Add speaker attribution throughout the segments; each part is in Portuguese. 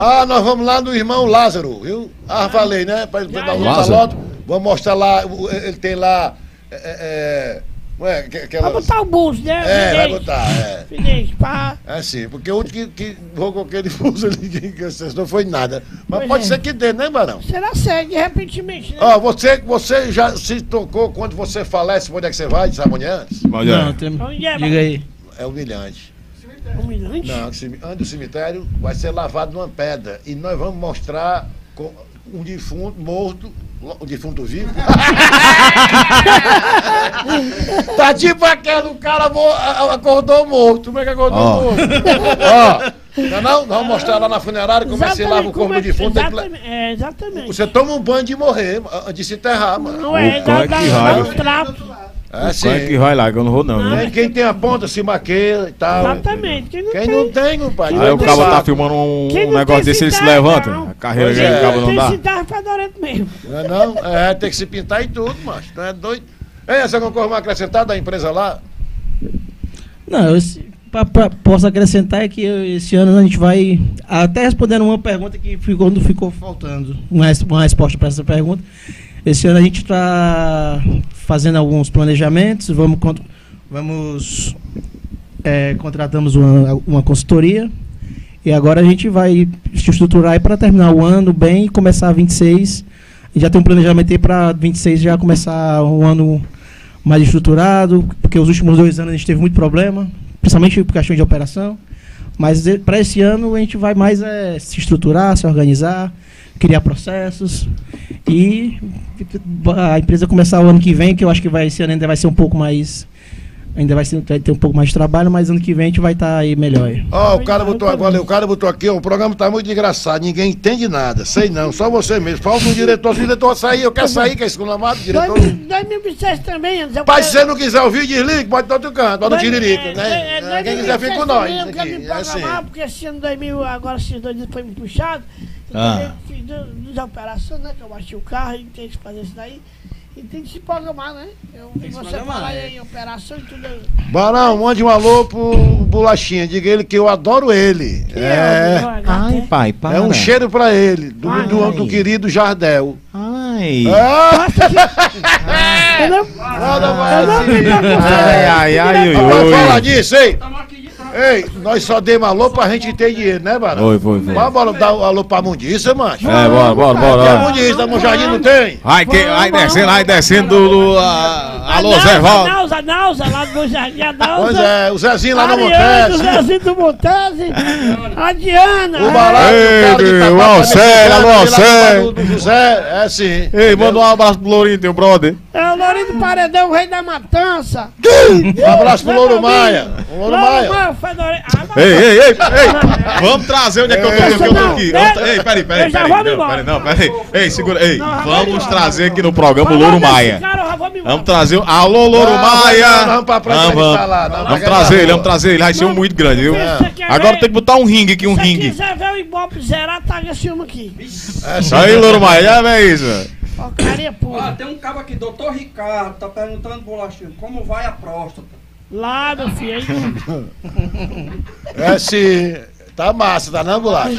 Speaker 1: Ah, nós vamos lá no irmão Lázaro, viu? Ah, falei, né? Pra ele dar um lote. Vamos mostrar lá, ele tem lá.
Speaker 2: Vai botar o bolso, né?
Speaker 1: Vai botar,
Speaker 2: Finês, pá.
Speaker 1: É sim, porque o único que jogou aquele bolso ali, que não foi nada. Mas
Speaker 2: Pois
Speaker 1: pode
Speaker 2: é.
Speaker 1: ser que dê, né, Barão?
Speaker 2: Será sério, de repentemente, né?
Speaker 1: Ó, você já se tocou quando você falece, onde é que você vai? Sabe onde é antes?
Speaker 3: Não,
Speaker 2: Onde é,
Speaker 3: diga aí.
Speaker 1: É humilhante.
Speaker 2: Humilhante?
Speaker 1: Não, antes do cemitério vai ser lavado numa pedra. E nós vamos mostrar um defunto morto, um defunto vivo. Tá tipo aquele cara acordou morto. Como é que acordou morto? Ó, não, nós vamos mostrar lá na funerária como é que se lava o corpo do defunto.
Speaker 2: Exatamente.
Speaker 1: Você toma um banho de morrer, antes de se enterrar, mano.
Speaker 2: Não é,
Speaker 3: cão é que
Speaker 2: dá
Speaker 3: raio.
Speaker 2: um trapo.
Speaker 1: É sim.
Speaker 3: Quem é que vai lá, que eu não vou não.
Speaker 1: Aí quem tem a ponta se maqueia e tal.
Speaker 2: Exatamente.
Speaker 1: Quem não tem, compadre.
Speaker 3: Aí o
Speaker 1: não
Speaker 3: cabo
Speaker 1: sabe.
Speaker 3: tá filmando
Speaker 2: Quem
Speaker 3: um
Speaker 2: não
Speaker 3: negócio
Speaker 2: tem
Speaker 3: desse, ele se
Speaker 2: cidade,
Speaker 3: levanta.
Speaker 2: não.
Speaker 3: A carreira
Speaker 1: Pois
Speaker 3: que
Speaker 1: é.
Speaker 3: o cabo não
Speaker 2: Tem
Speaker 3: dá.
Speaker 2: cidade fedorento mesmo.
Speaker 1: Não é não? Tem que se pintar e tudo, macho. Não é doido? Ei, você não corre uma acrescentada da empresa lá?
Speaker 4: Não, posso acrescentar que esse ano a gente vai, até respondendo uma pergunta que ficou faltando, uma resposta para essa pergunta. Esse ano a gente está fazendo alguns planejamentos, contratamos uma consultoria e agora a gente vai se estruturar para terminar o ano bem e começar 26. A gente já tem um planejamento aí para 26 já começar um ano mais estruturado, porque os últimos 2 anos a gente teve muito problema, principalmente por questão de operação. Mas para esse ano a gente vai mais se estruturar, se organizar, criar processos e a empresa começar o ano que vem, que eu acho que esse ano ainda vai ser um pouco mais... vai ter um pouco mais de trabalho, mas ano que vem a gente vai estar aí melhor.
Speaker 1: Ó, o cara botou aqui, ó, o programa tá muito engraçado, ninguém entende nada, sei não, só você mesmo. Falta um diretor, se o diretor sair, eu quero sair, que é esculamado, diretor.
Speaker 2: 2007 também, Anderson.
Speaker 1: Pai, se você não quiser ouvir, desligue, pode dar outro canto, pode no tiririca, né? Quem quiser fica com nós.
Speaker 2: Eu quero me
Speaker 1: Aqui, é
Speaker 2: programar,
Speaker 1: assim.
Speaker 2: porque esse ano 2000, agora esses 2 anos foi me puxado. Fiz duas operações, né? Que eu bati o carro e tem que fazer isso daí. E tem que se programar, né? Você falar aí em operação e tudo.
Speaker 1: Barão, mande um alô pro Bolachinha, diga ele que eu adoro ele.
Speaker 3: Ai, pai, para.
Speaker 1: É um cheiro pra ele, do querido Jardel.
Speaker 3: Ai. Ai.
Speaker 1: Fala disso, ei. Ei, nós só demos alô pra gente ter dinheiro, né, Barão?
Speaker 3: Foi.
Speaker 1: Vamos dar um alô pra Mundiça, macho.
Speaker 3: Bora.
Speaker 1: Tem a Mundiça, no Jardim não tem?
Speaker 3: Vai descendo alô, Zé Valdo.
Speaker 2: A Nauza, lá do Jardim, a Nauza.
Speaker 1: Pois é, o Zezinho lá no
Speaker 2: O
Speaker 1: Montese.
Speaker 2: Zezinho do Montese. A Diana.
Speaker 1: O Barato, o cara de Itapuá,
Speaker 3: Alcélio.
Speaker 1: do José, é sim.
Speaker 3: Ei, manda um abraço pro Lourinho, teu brother.
Speaker 2: É o Lourinho do Paredão, o rei da matança.
Speaker 1: Um abraço pro Louro Maia. O Louro Maia.
Speaker 3: Ei, vamos trazer onde é que eu tô aqui. Ei, peraí. Ei, segura, ei, vamos trazer aqui no programa o Louro Maia. Vamos trazer, alô, Louro Maia.
Speaker 1: Vamos pra praia lá.
Speaker 3: Vamos trazer ele, vai ser um muito grande, viu? Agora tem que botar um ringue aqui,
Speaker 2: Se quiser ver o Ibope zerar, tá esse filme aqui.
Speaker 3: Aí, Louro Maia, já vê isso.
Speaker 2: Porcaria pura.
Speaker 5: Tem um cabo aqui, doutor Ricardo, tá perguntando, Bolachinho, como vai a próstata?
Speaker 2: Lá, meu filho, aí.
Speaker 1: É sim. Tá massa, tá não, Bolacha?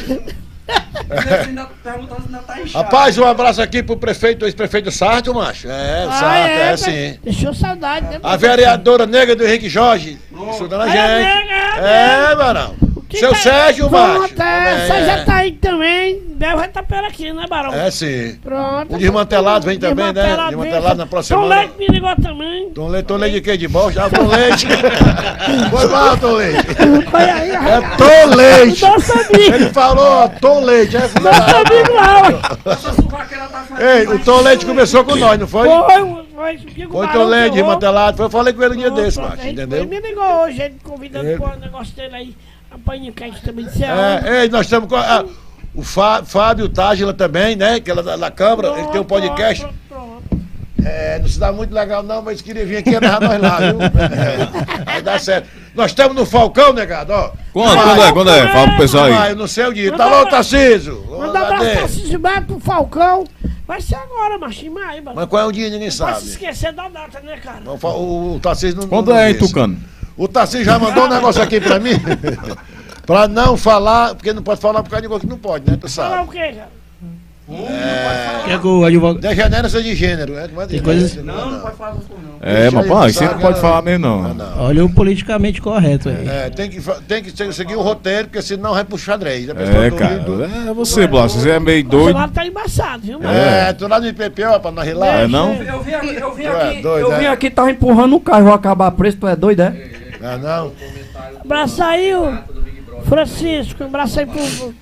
Speaker 1: Rapaz, um abraço aqui pro prefeito, ex-prefeito Sarto, macho. Sarto, sim.
Speaker 2: Deixou saudade, né?
Speaker 1: A vereadora negra do Henrique Jorge, estudando a gente. Barão. Seu Sérgio, macho.
Speaker 2: Você já tá aí também. Bel vai estar por aqui, né, Barão?
Speaker 1: É sim.
Speaker 2: Pronto.
Speaker 1: O Desmantelado vem também, né? Desmantelado na próxima
Speaker 2: semana.
Speaker 1: Tom
Speaker 2: Leite me ligou também.
Speaker 1: Tom Leite de quê? De bosta? Tom Leite. Foi mal, Tom Leite. É Tom Leite.
Speaker 2: Nosso amigo.
Speaker 1: Ele falou, Tom Leite.
Speaker 2: Nosso amigo lá.
Speaker 1: Ei, o Tom Leite começou com nós, não foi?
Speaker 2: Foi
Speaker 1: Tom Leite, Desmantelado. Eu falei com ele um dia desse, macho, entendeu?
Speaker 2: Ele me ligou hoje, ele convidando para o negócio dele aí. A paninha quente também de céu.
Speaker 1: Ei, nós estamos com o Fábio Tágila também, né? Que ela da Câmara, ele tem um podcast. Não se dá muito legal não, mas queria vir aqui e levar nós lá, viu? Vai dar certo. Nós estamos no Falcão, negado, ó.
Speaker 3: Quando é? Fala pro pessoal aí.
Speaker 1: Eu não sei o dia. Tá lá o Tarcísio.
Speaker 2: Manda um abraço, Tarcísio, vai pro Falcão. Vai ser agora, machinho,
Speaker 1: mas qual é o dia, ninguém sabe.
Speaker 2: Não pode se esquecer da data, né, cara?
Speaker 1: O Tarcísio não...
Speaker 3: Quando é, hein, Tucano?
Speaker 1: O Tarcísio já mandou um negócio aqui pra mim. Pra não falar, porque não pode falar por causa de coisa que não pode, né? Tu
Speaker 2: Falar
Speaker 1: sabe.
Speaker 2: o quê, cara?
Speaker 4: Quer que o advogado...
Speaker 1: Degenera-se de gênero, né?
Speaker 4: Tem coisas...
Speaker 5: Não pode falar isso não.
Speaker 3: Mas pô, isso aí não pode falar mesmo, não.
Speaker 4: Olha o politicamente correto aí.
Speaker 1: Tem que seguir o roteiro, porque senão vai pro xadrez.
Speaker 3: Cara. É você, Blas, você é meio
Speaker 2: O
Speaker 3: doido.
Speaker 2: celular tá embaçado, viu, mano?
Speaker 1: Tu lá no IPP, ó, pra nós rir lá.
Speaker 3: É, não?
Speaker 5: Eu vim aqui, tava empurrando um carro, vou acabar preso, tu é doido, é?
Speaker 1: Não.
Speaker 2: Abraço aí, o Francisco. Abraço aí pro...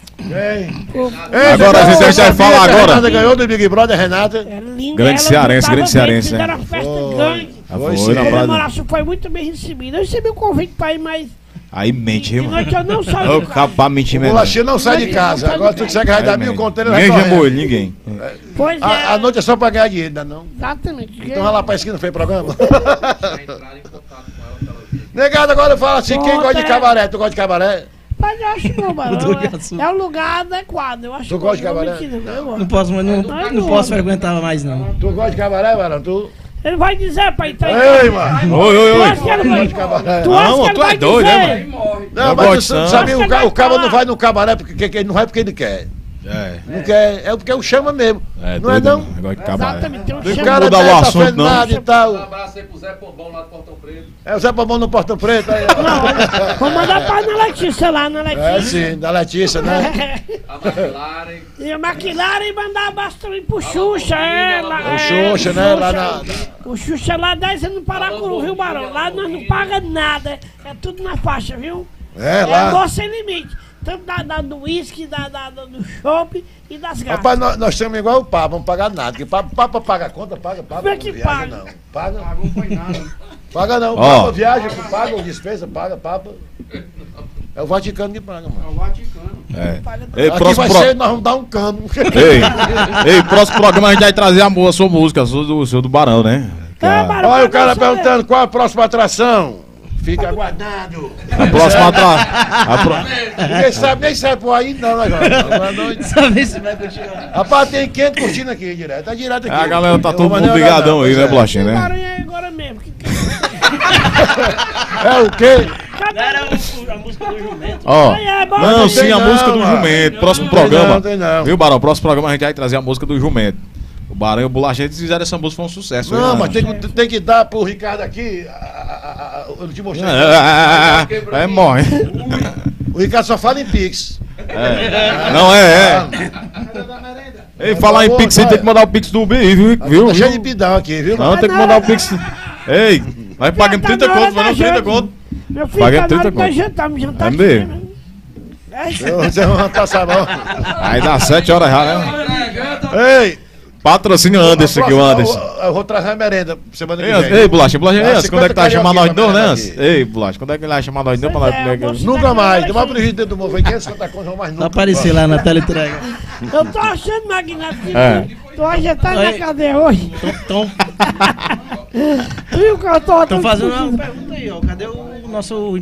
Speaker 3: Agora a gente vai falar agora.
Speaker 1: Renata ganhou do Big Brother, Renata.
Speaker 2: É linda,
Speaker 3: Grande cearense, grande cearense,
Speaker 2: né?
Speaker 3: né?
Speaker 2: Fizeram festa grande.
Speaker 3: Foi na
Speaker 2: A
Speaker 3: praia.
Speaker 2: comemoração foi muito bem recebida. Eu recebi o convite pra ir, mas
Speaker 3: Aí mente,
Speaker 2: de
Speaker 3: irmão.
Speaker 2: noite eu não saio
Speaker 3: Ô,
Speaker 2: de casa.
Speaker 3: capaz mentir
Speaker 1: O
Speaker 3: mesmo.
Speaker 1: bolachinho não sai de casa. Agora tu disser que vai dar 1.000 conteiros, vai
Speaker 3: Ninguém
Speaker 1: correndo.
Speaker 3: chamou ele, ninguém.
Speaker 2: Pois é.
Speaker 1: A noite é só pra ganhar dinheiro, ainda não?
Speaker 2: Exatamente.
Speaker 1: Então vai lá pra esquina, fez programa. Negado, agora fala assim, quem gosta de cabaré? Tu gosta de cabaré?
Speaker 2: Mas eu acho não, mano.
Speaker 4: Mudou de assunto.
Speaker 2: É um lugar adequado. Eu acho
Speaker 1: Tu gosta de
Speaker 2: não,
Speaker 1: cabaré?
Speaker 2: mentira, eu gosto.
Speaker 4: Não posso, mas não posso frequentar mais, não.
Speaker 1: Tu gosta de cabaré, Varão? Tu?
Speaker 2: Ele vai dizer pra entrar
Speaker 1: Ei, mano!
Speaker 3: Oi, oi,
Speaker 2: Tu
Speaker 3: oi.
Speaker 2: acha que ele vai...
Speaker 1: cabaré.
Speaker 2: Tu acha
Speaker 3: Não,
Speaker 2: que ele
Speaker 3: tu é
Speaker 2: vai
Speaker 3: doido,
Speaker 2: dizer?
Speaker 3: né,
Speaker 1: Não,
Speaker 3: Eu
Speaker 1: mas
Speaker 3: gosto,
Speaker 1: tu
Speaker 3: não.
Speaker 1: sabe,
Speaker 2: Acho que
Speaker 1: o cabo
Speaker 2: vai
Speaker 1: não vai no cabaré porque não vai porque ele quer.
Speaker 3: É.
Speaker 1: Não quer, é porque o chama mesmo. Não é
Speaker 3: doido,
Speaker 1: não?
Speaker 3: Negócio de cabaré.
Speaker 2: Exatamente. Tem um
Speaker 1: O
Speaker 2: chama.
Speaker 1: cara
Speaker 3: mudar o
Speaker 1: tá
Speaker 3: assunto,
Speaker 1: fazendo
Speaker 3: não.
Speaker 1: nada e tal.
Speaker 5: abraço aí pro Zé Pombão lá do Portão Preto.
Speaker 1: É o Zé Pomão no Portão Preto. Aí, ó.
Speaker 2: Vou mandar pra Ana Letícia lá, Ana
Speaker 1: É
Speaker 2: Letícia.
Speaker 1: sim, da Letícia, né?
Speaker 5: A McLaren.
Speaker 2: E a McLaren e mandar bastante pro Xuxa, é.
Speaker 1: O Xuxa, né? Lá na.
Speaker 2: O Xuxa lá 10 anos no Paracuru, viu, Barão? Lá nós não paga nada, é tudo na faixa, viu?
Speaker 1: É,
Speaker 2: É
Speaker 1: lá.
Speaker 2: amor sem limite. Tanto do uísque, do chopp e das garrafas.
Speaker 1: Rapaz, nós estamos igual o Papa, não pagar nada. Porque Papa paga a conta, paga.
Speaker 2: Como é que
Speaker 1: não viaja,
Speaker 2: paga?
Speaker 1: Não. Paga.
Speaker 5: Não foi nada.
Speaker 1: Paga não.
Speaker 3: Ó.
Speaker 1: Papa viaja, paga, despesa, paga, Papa. É o Vaticano que paga,
Speaker 5: É
Speaker 1: mano.
Speaker 5: o Vaticano.
Speaker 3: Ei,
Speaker 1: Aqui
Speaker 3: próximo
Speaker 1: vai ser, nós vamos dar um cano.
Speaker 3: Ei, próximo programa a gente vai trazer a sua música, a sua do Barão, né?
Speaker 2: É, Barão,
Speaker 1: Olha o
Speaker 2: mas
Speaker 1: cara
Speaker 2: você-
Speaker 1: perguntando qual a próxima atração. Fica aguardando.
Speaker 3: A próxima
Speaker 1: Ninguém sabe por aí, não, né, cara?
Speaker 4: Sabe se vai continuar.
Speaker 1: Rapaz, tem 500 curtindo aqui, direto. Tá direto aqui.
Speaker 3: A galera tá
Speaker 1: Eu
Speaker 3: todo
Speaker 1: vou
Speaker 3: mundo
Speaker 1: mandar
Speaker 3: ligadão
Speaker 1: olhar,
Speaker 3: aí, né,
Speaker 1: pois
Speaker 3: Bolachinha,
Speaker 2: O
Speaker 3: né?
Speaker 2: Barão é agora mesmo.
Speaker 1: É o quê?
Speaker 4: Era a música do Jumento.
Speaker 3: Ó,
Speaker 2: é, bora.
Speaker 3: não,
Speaker 1: Não
Speaker 3: sim,
Speaker 1: tem
Speaker 3: a
Speaker 1: não,
Speaker 3: música do
Speaker 1: mano.
Speaker 3: Jumento. Próximo
Speaker 1: Não tem
Speaker 3: programa.
Speaker 1: não, tem não.
Speaker 3: Viu, Barão? Próximo programa a gente vai trazer a música do Jumento. O Barão e o Bolachinha, eles fizeram essa música, foi um sucesso.
Speaker 1: Não,
Speaker 3: hein,
Speaker 1: mas
Speaker 3: mano?
Speaker 1: tem que dar pro Ricardo aqui. Eu não te mostrei.
Speaker 3: É, morre.
Speaker 1: O Ricardo só fala em Pix.
Speaker 3: Não, é. Ei, falar em Pix, você tem que mandar o Pix do BI, viu?
Speaker 1: Tá cheio de pidão aqui, viu?
Speaker 3: Não, tem que mandar o Pix. Ei, vai pagando 30 conto, vai não 30 conto.
Speaker 2: Meu filho
Speaker 3: Paga
Speaker 2: tá
Speaker 3: 30
Speaker 2: na hora de
Speaker 3: conto.
Speaker 2: jantar, me jantar
Speaker 3: É
Speaker 2: aqui,
Speaker 3: mesmo?
Speaker 2: né?
Speaker 1: Você não passar não.
Speaker 3: Aí dá 7 horas já, né?
Speaker 1: Ei!
Speaker 3: Patrocínio Anderson aqui, o Anderson.
Speaker 1: Eu vou trazer a merenda semana que
Speaker 3: Ei,
Speaker 1: vem.
Speaker 3: ei, Bolacha,
Speaker 1: Ah,
Speaker 3: Anson, quando é que tá
Speaker 1: 50
Speaker 3: chamando nós dois, né,
Speaker 1: carioquinha
Speaker 3: Anson?
Speaker 1: pra mim
Speaker 3: Ei, Bolacha, quando é que ele vai chamar nós dois pra nós
Speaker 2: Pois é,
Speaker 3: comer
Speaker 2: eu
Speaker 3: aqui?
Speaker 2: vou-
Speaker 1: Nunca mais. Tem mais prejuízo dentro do mundo. Foi 550 contas, mais
Speaker 4: Não
Speaker 1: nunca.
Speaker 4: aparecer lá na teleentrega.
Speaker 2: Eu tô achando, Magnata, que
Speaker 3: É.
Speaker 2: tu hoje tá na
Speaker 4: Oi.
Speaker 2: cadeia hoje.
Speaker 4: Então,
Speaker 2: Tu viu que eu tô...
Speaker 4: estão fazendo uma pergunta aí, ó. Cadê o nosso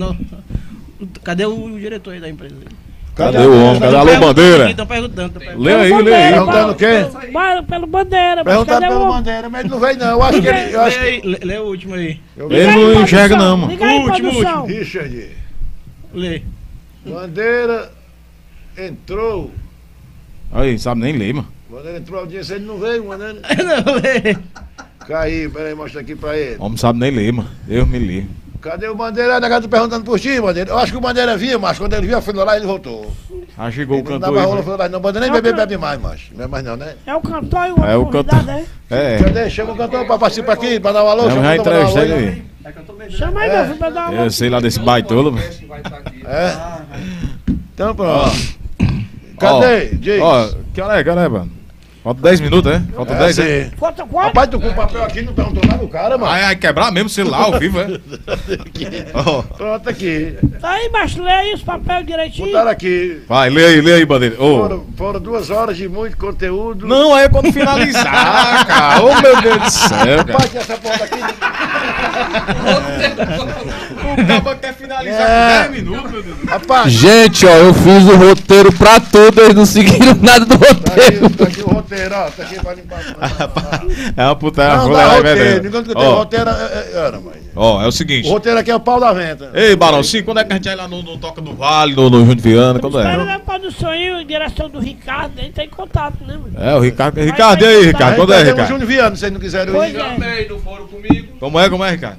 Speaker 4: cadê o diretor aí da empresa?
Speaker 3: Cadê o homem? Cadê a Alô Bandeira?
Speaker 4: Estão perguntando.
Speaker 3: Lê aí, lê aí.
Speaker 1: Perguntando o quê?
Speaker 2: Pelo Bandeira, mas
Speaker 1: Perguntando
Speaker 2: cadê
Speaker 1: pelo
Speaker 2: o...
Speaker 1: Bandeira, mas ele não veio não. Eu acho que ele... Eu acho que...
Speaker 4: Lê o último aí.
Speaker 3: Ele não enxerga não, mano.
Speaker 2: Liga aí,
Speaker 4: Último,
Speaker 2: produção.
Speaker 1: Richard,
Speaker 4: Lê.
Speaker 1: Bandeira entrou.
Speaker 3: Aí, sabe nem ler, mano.
Speaker 1: Bandeira entrou a audiência, ele não veio, Bandeira.
Speaker 4: Não, lê.
Speaker 1: Caiu, peraí, mostra aqui pra ele.
Speaker 3: O homem sabe nem ler, mano. Deus me livre.
Speaker 1: Cadê o Bandeira? O negócio perguntando por ti, Bandeira. Eu acho que o Bandeira vinha, mas quando ele viu, foi lá e ele voltou.
Speaker 3: Ah, chegou o
Speaker 1: Ele não
Speaker 3: cantor
Speaker 1: dava
Speaker 3: aí.
Speaker 1: rola, falou lá, não, Bandeira nem bebe mais, macho. Não é mais não, né?
Speaker 2: É o cantor e o
Speaker 3: É o
Speaker 2: convidado,
Speaker 3: cantor.
Speaker 2: né?
Speaker 3: É,
Speaker 1: Cadê? Chama o cantor pra participar aqui, pra dar um alô.
Speaker 3: eu
Speaker 1: chama
Speaker 3: já
Speaker 1: o cantor pra dar um
Speaker 3: entrevistei
Speaker 1: alô.
Speaker 3: ele aí.
Speaker 2: Chama aí, meu filho, pra dar uma...
Speaker 3: Eu sei lá desse baitolo, mano.
Speaker 5: Vai estar aqui.
Speaker 1: É? Então pronto. Cadê? Diz.
Speaker 3: Ó, que hora é, mano? Falta 10 minutos, né? Falta 10, né?
Speaker 1: Sim.
Speaker 2: Falta quanto?
Speaker 1: Rapaz, tu com o papel aqui não perguntou nada do cara, mano.
Speaker 3: Ai, quebrar mesmo o celular ao vivo, é? Ó,
Speaker 1: Pronto aqui.
Speaker 2: Tá aí, macho, lê aí os papéis direitinho.
Speaker 1: Botaram aqui.
Speaker 3: vai, lê aí, Bandeira. Ô.
Speaker 1: Foram 2 horas de muito conteúdo.
Speaker 3: Não, é quando finalizar, cara. Ô, meu Deus do céu, cara.
Speaker 1: Rapaz, essa porra aqui.
Speaker 3: o cara quer finalizar com 10 minutos, meu Deus.
Speaker 6: Rapaz. Gente, ó, eu fiz o roteiro pra tudo, eles não seguiram nada do roteiro.
Speaker 1: Tá aqui o roteiro, ó. Tá aqui pra limpar.
Speaker 3: É uma putaria.
Speaker 1: Não, dá roteiro. Enquanto que eu tenho roteiro,
Speaker 3: ó, é o seguinte.
Speaker 1: O roteiro aqui é o pau da venta.
Speaker 3: Ei, Barão, sim, quando é que a gente vai lá no Toca do Vale, no Júnior Viana, quando é?
Speaker 2: Espera pau do sonho, em direção do Ricardo, ele tá em contato, né, mano?
Speaker 3: É, o Ricardo. Ricardo, e aí, Ricardo? Quando é, Ricardo?
Speaker 1: O Júnior Viana, se vocês não quiserem ir.
Speaker 7: Chamei, não foram comigo.
Speaker 3: Como é, Ricardo?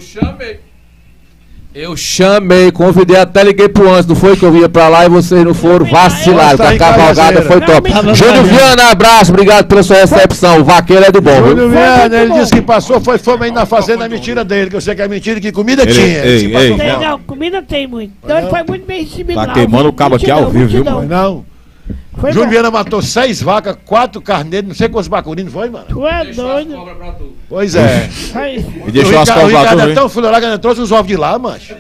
Speaker 7: Eu chamei,
Speaker 6: Convidei, até liguei pro antes, não foi que eu ia pra lá e vocês não foram, vacilaram, que a cavalgada foi top. Júnior Viana, abraço, obrigado pela sua recepção, o vaqueiro é do bom, viu?
Speaker 1: Júnior Viana, ele disse que passou, foi fome aí na fazenda, é mentira dele, que eu sei que é mentira, que comida tinha.
Speaker 2: Não, comida tem muito. Então ele foi muito bem recebido lá.
Speaker 3: Tá queimando o cabo aqui ao vivo, viu, mano?
Speaker 1: Não. Júnior Viana matou 6 vacas, 4 carneiros, não sei quantos bacurinos foi, mano?
Speaker 2: Tu é doido.
Speaker 1: Pois é.
Speaker 3: E deixou as cobras lá.
Speaker 1: O Ricardo é tão fuleirado que ainda trouxe os ovos de lá, macho.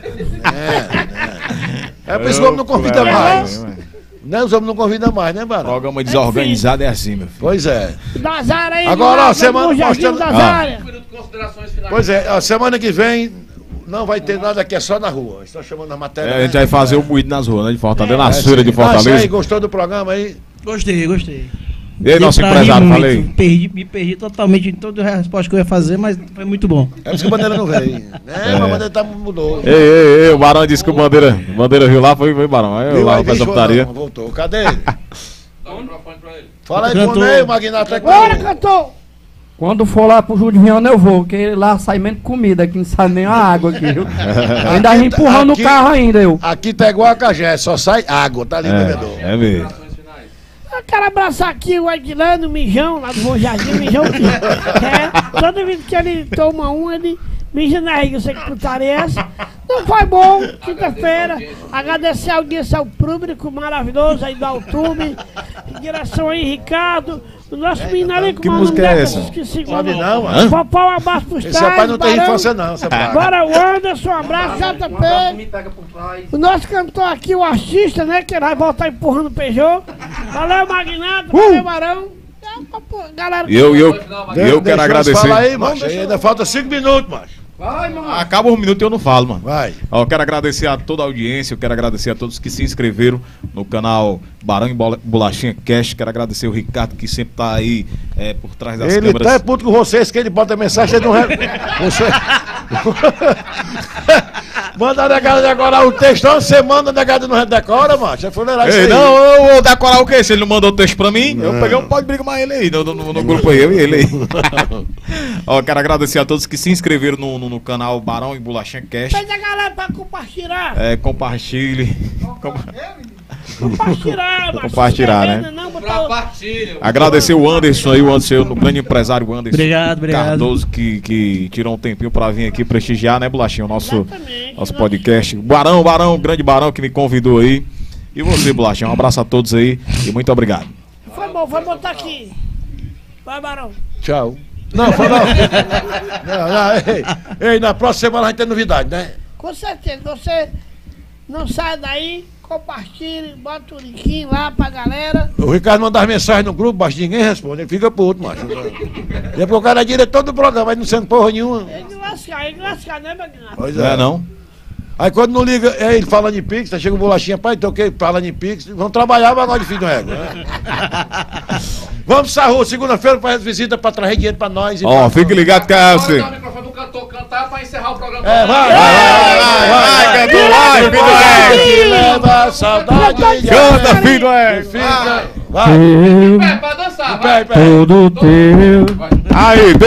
Speaker 1: É por isso que o homem não convida mais. Né? Os homens não convidam mais, né, Barão?
Speaker 3: Programa desorganizado é assim, meu filho.
Speaker 1: Pois é.
Speaker 2: Nazara aí,
Speaker 1: agora, ó, semana mostrando.
Speaker 2: Pois
Speaker 1: é, a semana que vem. Não vai ter nada aqui, é só na rua. Estão chamando a matéria.
Speaker 3: A gente vai fazer o moído nas ruas, né? De Fortaleza, na feira de Fortaleza.
Speaker 1: Aí, gostou do programa aí?
Speaker 4: Gostei.
Speaker 3: E aí, nosso empresário, falei.
Speaker 4: Me perdi totalmente em toda a resposta que eu ia fazer, mas foi muito bom.
Speaker 1: É por isso que o Bandeira não veio. A Bandeira mudou.
Speaker 3: Ei, o Barão disse que o Bandeira viu lá, foi Barão. Aí eu lá faz a putaria.
Speaker 1: Voltou, cadê ele? Dá o microfone pra ele. Fala aí com ele, Magnata.
Speaker 2: Bora, cantor!
Speaker 5: Quando for lá pro Júnior Viana eu vou, porque lá sai menos comida, aqui não sai nem a água aqui, viu? Ainda empurrando o carro ainda, eu.
Speaker 1: Aqui tá igual a Cagé, só sai água, tá ali, bebedor.
Speaker 3: É mesmo.
Speaker 2: Eu quero abraçar aqui o Aguilano, o Mijão, lá do Bom Jardim, o Mijão que toda vez que ele toma ele mija na riga, eu sei que putaria é essa. Não foi bom, quinta-feira. Agradecer a audiência ao público maravilhoso aí do Altube, em direção aí, Ricardo. O nosso menino ali com
Speaker 3: que música é essa?
Speaker 1: Sabe não, mano?
Speaker 2: Popó, um abraço pros
Speaker 1: esse rapaz não tem infância não, seu pai.
Speaker 2: Bora o Anderson, um abraço, JP. O nosso cantor aqui, o artista, né? Que ele vai voltar empurrando o Peugeot. Valeu, Magnata, valeu, Barão. Galera,
Speaker 3: eu quero agradecer.
Speaker 1: Fala aí, macho. Ainda falta 5 minutos, macho.
Speaker 5: Vai, mano.
Speaker 3: Acaba um minuto e eu não falo, mano.
Speaker 1: Vai.
Speaker 3: Eu quero agradecer a toda a audiência, eu quero agradecer a todos que se inscreveram no canal Barão e Bolachinha Cast. Quero agradecer o Ricardo, que sempre tá aí por trás das câmeras.
Speaker 1: Ele tá puto com vocês, que ele bota mensagem, ele não você... Manda a negada decorar o texto, você manda a negada não decora, macho. É fuleiragem isso aí.
Speaker 3: Não, eu vou decorar o quê? Se ele não mandou o texto pra mim, eu peguei pode brigar mais ele aí, no grupo aí, eu e ele aí. Ó, quero agradecer a todos que se inscreveram no canal Barão e Bolachinha Cast.
Speaker 2: Pede a galera pra compartilhar.
Speaker 3: Compartilhe.
Speaker 2: Compartilhar,
Speaker 3: né? Agradecer o Anderson aí, o grande empresário Anderson.
Speaker 4: Obrigado.
Speaker 3: Cardoso, que tirou um tempinho pra vir aqui prestigiar, né, Bolachinha, o nosso podcast. Barão, grande Barão que me convidou aí. E você, Bolachinha, um abraço a todos aí e muito obrigado.
Speaker 2: Foi bom, vai botar aqui. Vai, Barão.
Speaker 1: Tchau. Não, foi não. Ei, na próxima semana a gente tem novidade, né?
Speaker 2: Com certeza, você não sai daí, compartilhe, bota o link lá pra galera.
Speaker 1: O Ricardo manda as mensagens no grupo, mas ninguém responde, ele fica puto, macho. E é porque o cara é diretor do programa, mas não sendo porra nenhuma.
Speaker 2: Ele lascar, né, Magnata?
Speaker 1: Pois é.
Speaker 3: Não?
Speaker 1: Aí quando não liga, ele falando em Pix, chega o Bolachinha, pai, então o que? Falando em Pix, vamos trabalhar, mas nós de filho do ego, né? Vamos pra rua, segunda-feira faz visita pra trazer dinheiro pra nós.
Speaker 3: Ó, fique ligado que é assim.
Speaker 7: O microfone do cantor cantar pra encerrar o programa.
Speaker 1: Vai,
Speaker 3: cantor, vai, filho do ego.
Speaker 1: Leva saudade.
Speaker 3: Canta, filho do ego.
Speaker 1: Vai.
Speaker 7: Pra dançar,
Speaker 4: vai. Todo teu.
Speaker 3: Aí,